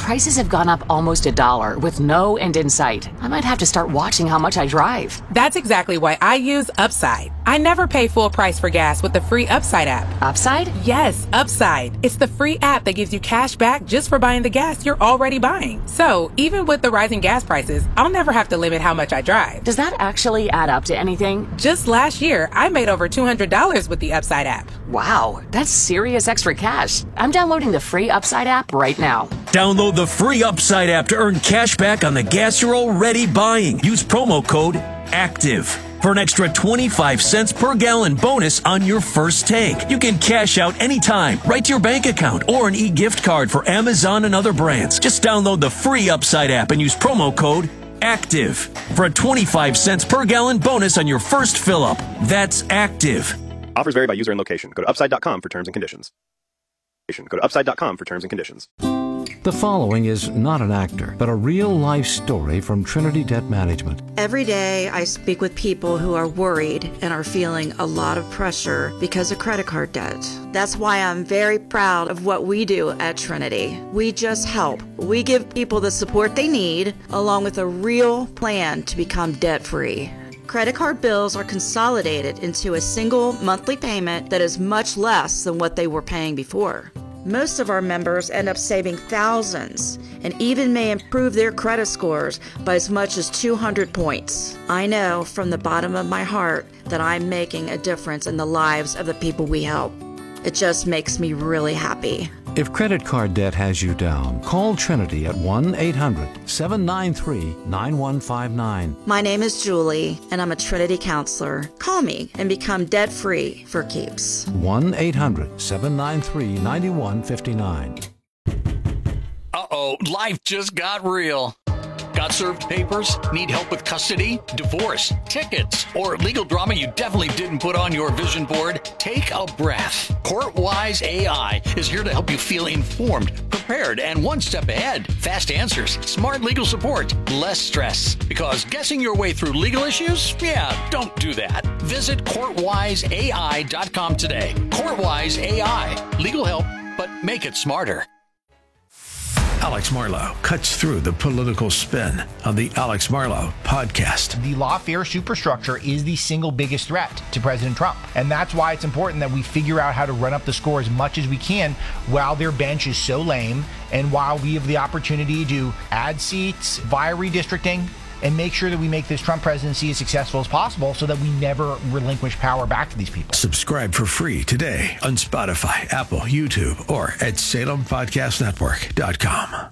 Prices have gone up almost $1 with no end in sight. I might have to start watching how much I drive. That's exactly why I use Upside. I never pay full price for gas with the free Upside app. Upside? Yes, Upside. It's the free app that gives you cash back just for buying the gas you're already buying. So, even with the rising gas prices, I'll never have to limit how much I drive. Does that actually add up to anything? Just last year, I made over $200 with the Upside app. Wow, that's serious extra cash. I'm downloading the free Upside app right now. Download the free Upside app to earn cash back on the gas you're already buying. Use promo code ACTIVE for an extra 25 cents per gallon bonus on your first tank. You can cash out anytime, right to your bank account, or an e-gift card for Amazon and other brands. Just download the free Upside app and use promo code ACTIVE for a 25 cents per gallon bonus on your first fill-up. That's ACTIVE. Offers vary by user and location. Go to upside.com for terms and conditions. Go to upside.com for terms and conditions. The following is not an actor, but a real-life story from Trinity Debt Management. Every day I speak with people who are worried and are feeling a lot of pressure because of credit card debt. That's why I'm very proud of what we do at Trinity. We just help. We give people the support they need, along with a real plan to become debt-free. Credit card bills are consolidated into a single monthly payment that is much less than what they were paying before. Most of our members end up saving thousands and even may improve their credit scores by as much as 200 points. I know from the bottom of my heart that I'm making a difference in the lives of the people we help. It just makes me really happy. If credit card debt has you down, call Trinity at 1-800-793-9159. My name is Julie, and I'm a Trinity counselor. Call me and become debt-free for keeps. 1-800-793-9159. Uh-oh, life just got real. Got served papers? Need help with custody, divorce, tickets, or legal drama you definitely didn't put on your vision board? Take a breath. CourtWise AI is here to help you feel informed, prepared, and one step ahead. Fast answers, smart legal support, less stress. Because guessing your way through legal issues? Yeah, don't do that. Visit CourtWiseAI.com today. CourtWise AI. Legal help, but make it smarter. Alex Marlow cuts through the political spin on the Alex Marlow podcast. The lawfare superstructure is the single biggest threat to President Trump. And that's why it's important that we figure out how to run up the score as much as we can while their bench is so lame and while we have the opportunity to add seats via redistricting and make sure that we make this Trump presidency as successful as possible so that we never relinquish power back to these people. Subscribe for free today on Spotify, Apple, YouTube, or at SalemPodcastNetwork.com.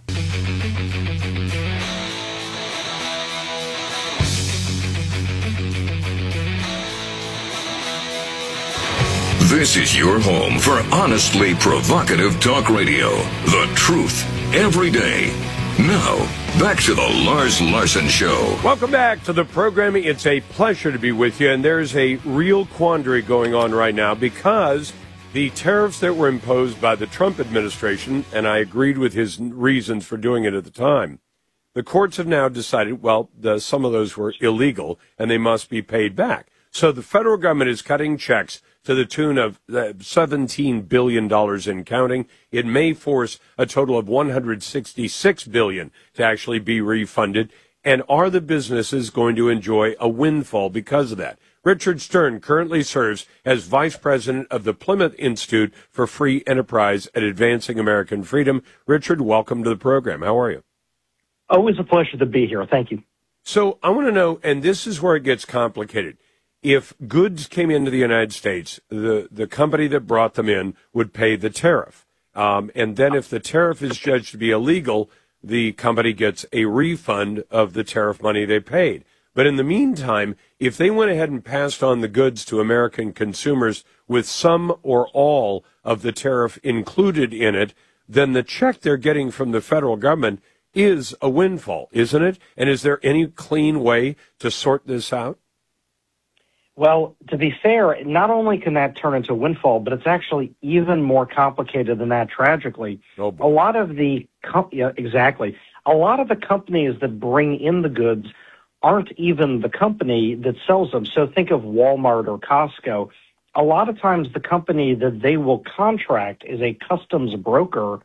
This is your home for honestly provocative talk radio. The truth every day. Now, back to the Lars Larson Show. Welcome back to the program. It's a pleasure to be with you. And there's a real quandary going on right now because the tariffs that were imposed by the Trump administration, and I agreed with his reasons for doing it at the time, the courts have now decided, well, some of those were illegal and they must be paid back. So the federal government is cutting checks to the tune of $17 billion and counting. It may force a total of $166 billion to actually be refunded. And are the businesses going to enjoy a windfall because of that? Richard Stern currently serves as vice president of the Plymouth Institute for Free Enterprise at Advancing American Freedom. Richard, welcome to the program. How are you? Always a pleasure to be here. Thank you. So I want to know, and this is where it gets complicated. If goods came into the United States, the company that brought them in would pay the tariff. And then if the tariff is judged to be illegal, the company gets a refund of the tariff money they paid. But in the meantime, if they went ahead and passed on the goods to American consumers with some or all of the tariff included in it, then the check they're getting from the federal government is a windfall, isn't it? And is there any clean way to sort this out? Well, to be fair, not only can that turn into a windfall, but it's actually even more complicated than that, tragically. Oh, a lot of the exactly. A lot of the companies that bring in the goods aren't even the company that sells them. So think of Walmart or Costco. A lot of times the company that they will contract is a customs broker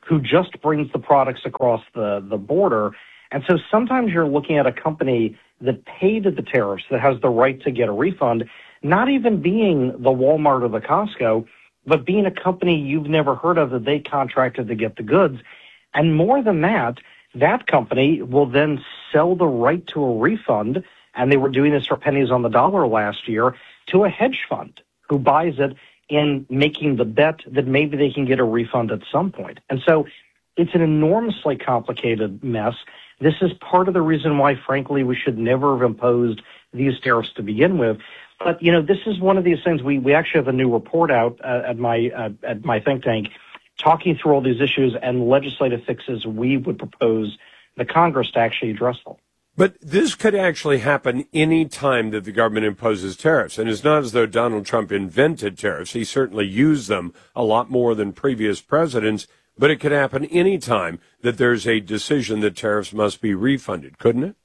who just brings the products across the border. And so sometimes you're looking at a company that paid the tariffs, that has the right to get a refund, not even being the Walmart or the Costco, but being a company you've never heard of that they contracted to get the goods. And more than that, that company will then sell the right to a refund, and they were doing this for pennies on the dollar last year, to a hedge fund who buys it in making the bet that maybe they can get a refund at some point. And so it's an enormously complicated mess. This is part of the reason why, frankly, we should never have imposed these tariffs to begin with. But, you know, this is one of these things. We actually have a new report out at my think tank talking through all these issues and legislative fixes we would propose the Congress to actually address them. But this could actually happen any time that the government imposes tariffs. And it's not as though Donald Trump invented tariffs. He certainly used them a lot more than previous presidents. But it could happen any time that there's a decision that tariffs must be refunded, couldn't it?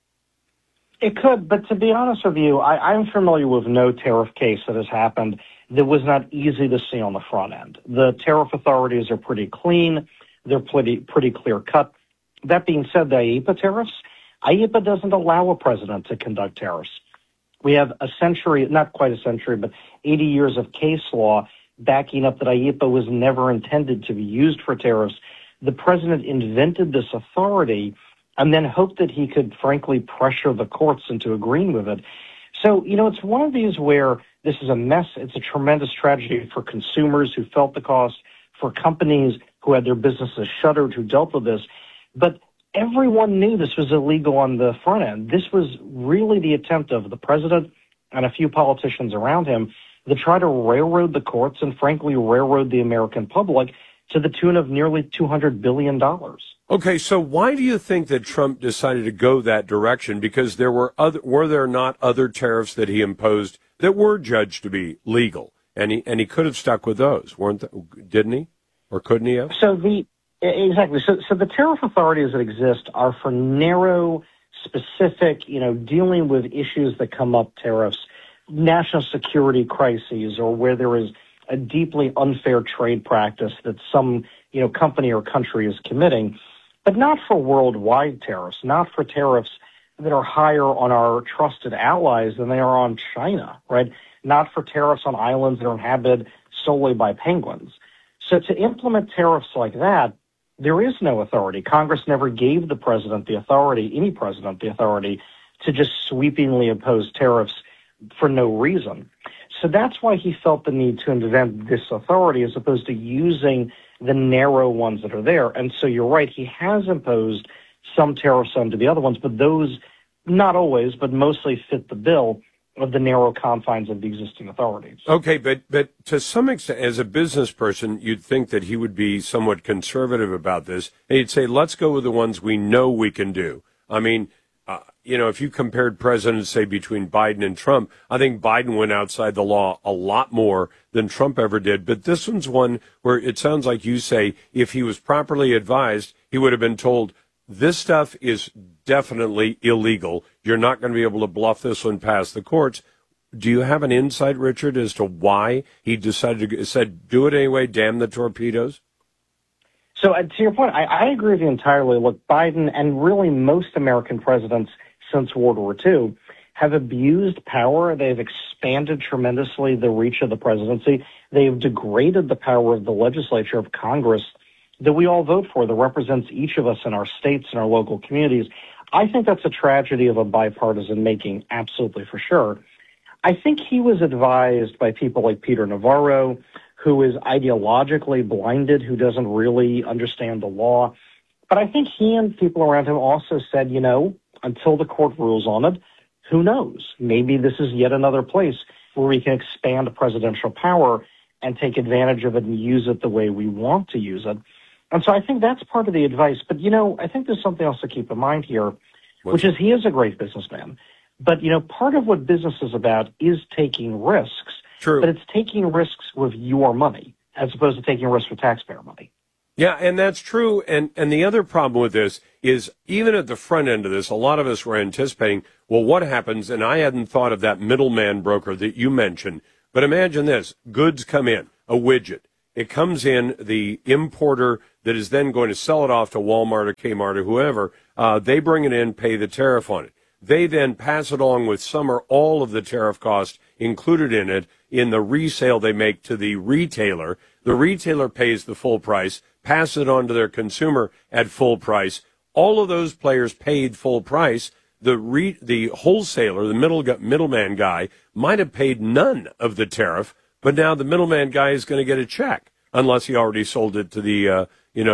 It could, but to be honest with you, I'm familiar with no tariff case that has happened that was not easy to see on the front end. The tariff authorities are pretty clean. They're pretty clear cut. That being said, the IEEPA tariffs, IEEPA doesn't allow a president to conduct tariffs. We have a century, not quite a century, but 80 years of case law backing up that IEEPA was never intended to be used for tariffs. The president invented this authority and then hoped that he could, frankly, pressure the courts into agreeing with it. So, you know, it's one of these where this is a mess. It's a tremendous tragedy for consumers who felt the cost, for companies who had their businesses shuttered, who dealt with this. But everyone knew this was illegal on the front end. This was really the attempt of the president and a few politicians around him to try to railroad the courts and, frankly, railroad the American public to the tune of nearly $200 billion. Okay, so why do you think that Trump decided to go that direction? Because were there not other tariffs that he imposed that were judged to be legal, and he could have stuck with those, didn't he, or couldn't he have? Exactly. So the tariff authorities that exist are for narrow, specific, you know, dealing with issues that come up, tariffs, national security crises, or where there is a deeply unfair trade practice that some, you know, company or country is committing, but not for worldwide tariffs, not for tariffs that are higher on our trusted allies than they are on China, right? Not for tariffs on islands that are inhabited solely by penguins. So to implement tariffs like that, there is no authority. Congress never gave the president the authority, any president the authority, to just sweepingly impose tariffs for no reason. So that's why he felt the need to invent this authority as opposed to using the narrow ones that are there. And so you're right, he has imposed some tariffs onto the other ones, but those, not always, but mostly fit the bill of the narrow confines of the existing authorities. Okay, but to some extent, as a business person, you'd think that he would be somewhat conservative about this. And he'd say, let's go with the ones we know we can do. I mean, you know, if you compared presidents, say, between Biden and Trump, I think Biden went outside the law a lot more than Trump ever did. But this one's one where it sounds like you say if he was properly advised, he would have been told, this stuff is definitely illegal. You're not going to be able to bluff this one past the courts. Do you have an insight, Richard, as to why he said, do it anyway, damn the torpedoes? So to your point, I agree with you entirely. Look, Biden and really most American presidents since World War II have abused power. They've expanded tremendously the reach of the presidency. They've degraded the power of the legislature, of Congress, that we all vote for, that represents each of us in our states and our local communities. I think that's a tragedy of a bipartisan making, absolutely for sure. I think he was advised by people like Peter Navarro, who is ideologically blinded, who doesn't really understand the law. But I think he and people around him also said, you know, until the court rules on it, who knows? Maybe this is yet another place where we can expand presidential power and take advantage of it and use it the way we want to use it. And so I think that's part of the advice. But, you know, I think there's something else to keep in mind here, which is he is a great businessman. But, you know, part of what business is about is taking risks. True. But it's taking risks with your money as opposed to taking risks with taxpayer money. Yeah, and that's true. And the other problem with this is even at the front end of this, a lot of us were anticipating, well, what happens? And I hadn't thought of that middleman broker that you mentioned. But imagine this. Goods come in, a widget. It comes in, the importer that is then going to sell it off to Walmart or Kmart or whoever. They bring it in, pay the tariff on it. They then pass it along with some or all of the tariff cost included in it in the resale they make to the retailer. The retailer pays the full price, passes it on to their consumer at full price. All of those players paid full price. The wholesaler, the middleman guy, might have paid none of the tariff, but now the middleman guy is going to get a check unless he already sold it to the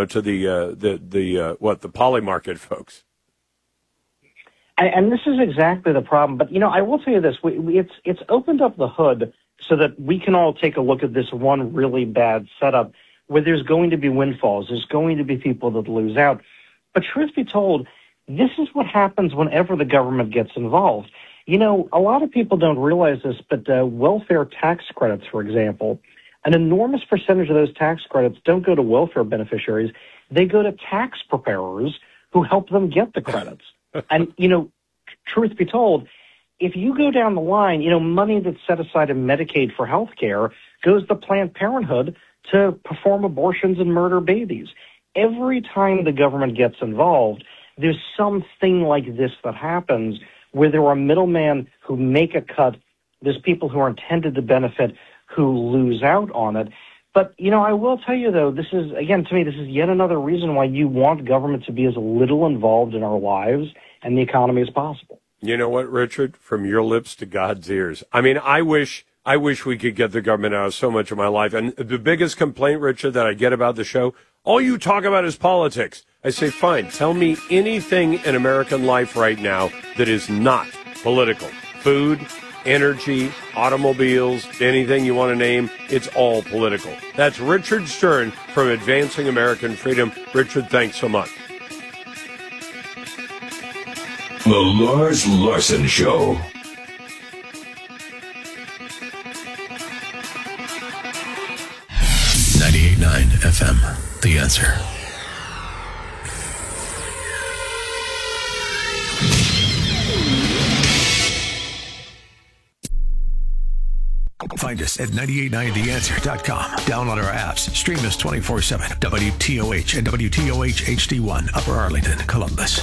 poly market folks. And this is exactly the problem. But I will tell you this: it's opened up the hood so that we can all take a look at this one really bad setup where there's going to be windfalls, there's going to be people that lose out. But truth be told, this is what happens whenever the government gets involved. A lot of people don't realize this, but welfare tax credits, for example, an enormous percentage of those tax credits don't go to welfare beneficiaries. They go to tax preparers who help them get the credits. And, truth be told, if you go down the line, money that's set aside in Medicaid for health care goes to Planned Parenthood to perform abortions and murder babies. Every time the government gets involved, there's something like this that happens where there are middlemen who make a cut. There's people who are intended to benefit who lose out on it. But, I will tell you, though, this is yet another reason why you want government to be as little involved in our lives and the economy as possible. You know what, Richard? From your lips to God's ears. I mean, I wish we could get the government out of so much of my life. And the biggest complaint, Richard, that I get about the show, all you talk about is politics. I say, fine, tell me anything in American life right now that is not political. Food, energy, automobiles, anything you want to name, it's all political. That's Richard Stern from Advancing American Freedom. Richard, thanks so much. The Lars Larson Show. .9 FM, The Answer. Find us at 989theanswer.com. Download our apps. Stream us 24/7. WTOH and WTOH HD1, Upper Arlington, Columbus.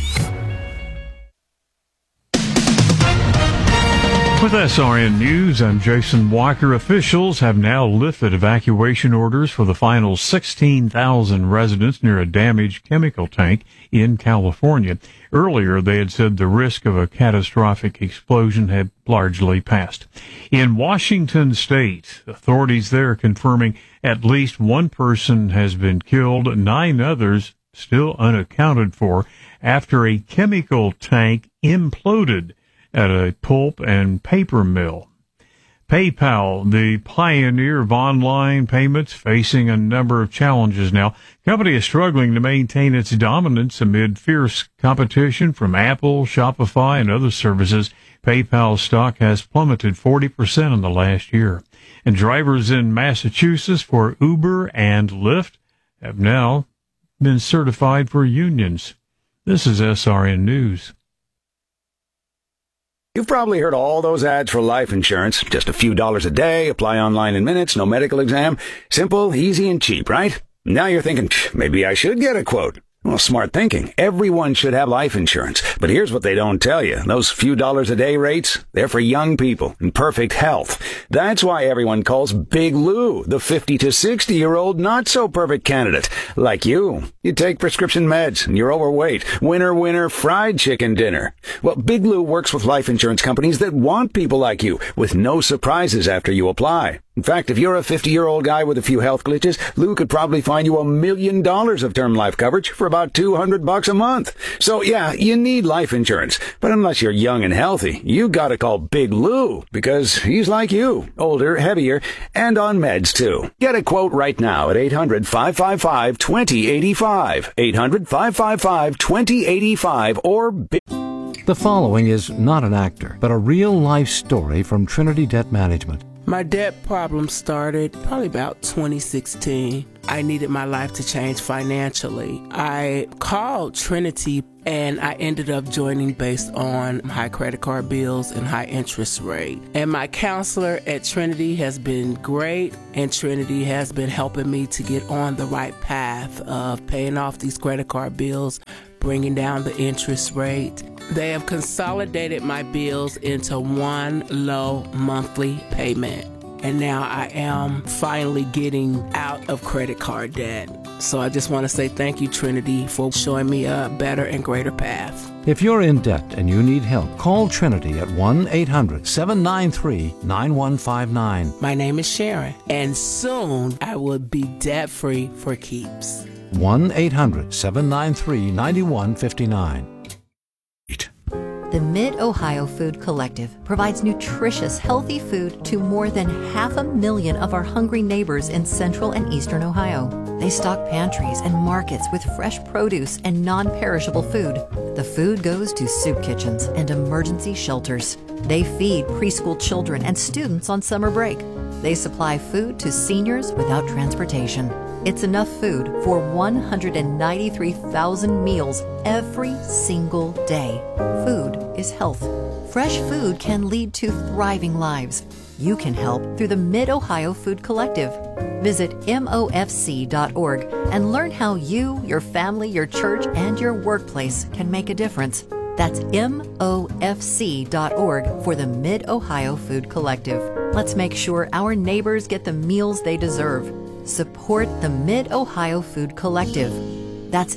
With SRN News, I'm Jason Walker. Officials have now lifted evacuation orders for the final 16,000 residents near a damaged chemical tank in California. Earlier, they had said the risk of a catastrophic explosion had largely passed. In Washington state, authorities there confirming at least one person has been killed, 9 others still unaccounted for after a chemical tank imploded at a pulp and paper mill. PayPal, the pioneer of online payments, facing a number of challenges now. The company is struggling to maintain its dominance amid fierce competition from Apple, Shopify, and other services. PayPal stock has plummeted 40% in the last year. And drivers in Massachusetts for Uber and Lyft have now been certified for unions. This is SRN News. You've probably heard all those ads for life insurance. Just a few dollars a day, apply online in minutes, no medical exam. Simple, easy, and cheap, right? Now you're thinking, maybe I should get a quote. Well, smart thinking. Everyone should have life insurance. But here's what they don't tell you. Those few dollars a day rates, they're for young people in perfect health. That's why everyone calls Big Lou the 50 to 60-year-old not-so-perfect candidate. Like you. You take prescription meds and you're overweight. Winner, fried chicken dinner. Well, Big Lou works with life insurance companies that want people like you with no surprises after you apply. In fact, if you're a 50-year-old guy with a few health glitches, Lou could probably find you $1 million of term life coverage for about $200 a month. So yeah, you need life insurance. But unless you're young and healthy, you gotta call Big Lou because he's like you. Older, heavier, and on meds too. Get a quote right now at 800-555-2085. 800-555-2085 or The following is not an actor, but a real-life story from Trinity Debt Management. My debt problem started probably about 2016. I needed my life to change financially. I called Trinity and I ended up joining based on high credit card bills and high interest rate. And my counselor at Trinity has been great, and Trinity has been helping me to get on the right path of paying off these credit card bills, bringing down the interest rate. They have consolidated my bills into one low monthly payment. And now I am finally getting out of credit card debt. So I just want to say thank you, Trinity, for showing me a better and greater path. If you're in debt and you need help, call Trinity at 1-800-793-9159. My name is Sharon, and soon I will be debt-free for keeps. 1-800-793-9159. The Mid-Ohio Food Collective provides nutritious, healthy food to more than 500,000 of our hungry neighbors in central and eastern Ohio. They stock pantries and markets with fresh produce and non-perishable food. The food goes to soup kitchens and emergency shelters. They feed preschool children and students on summer break. They supply food to seniors without transportation. It's enough food for 193,000 meals every single day. Food is health. Fresh food can lead to thriving lives. You can help through the Mid-Ohio Food Collective. Visit MOFC.org and learn how you, your family, your church, and your workplace can make a difference. That's MOFC.org for the Mid-Ohio Food Collective. Let's make sure our neighbors get the meals they deserve. Support the Mid-Ohio Food Collective. That's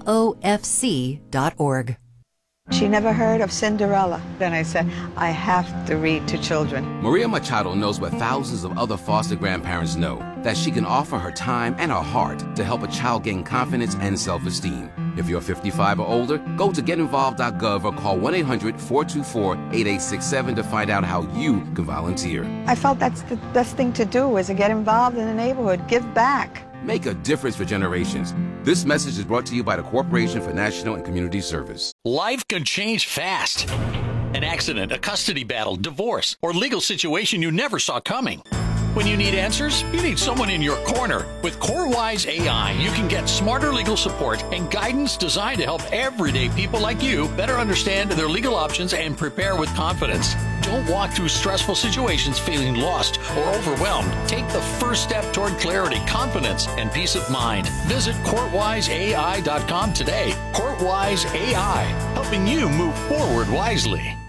MOFC.org. She never heard of Cinderella. Then I said, I have to read to children. Maria Machado knows what thousands of other foster grandparents know, that she can offer her time and her heart to help a child gain confidence and self-esteem. If you're 55 or older, go to getinvolved.gov or call 1-800-424-8867 to find out how you can volunteer. I felt that's the best thing to do, is to get involved in the neighborhood, give back. Make a difference for generations. This message is brought to you by the Corporation for National and Community Service. Life can change fast. An accident, a custody battle, divorce, or legal situation you never saw coming. When you need answers, you need someone in your corner. With CoreWise AI, you can get smarter legal support and guidance designed to help everyday people like you better understand their legal options and prepare with confidence. Don't walk through stressful situations feeling lost or overwhelmed. Take the first step toward clarity, confidence, and peace of mind. Visit CourtWiseAI.com today. CourtWise AI, helping you move forward wisely.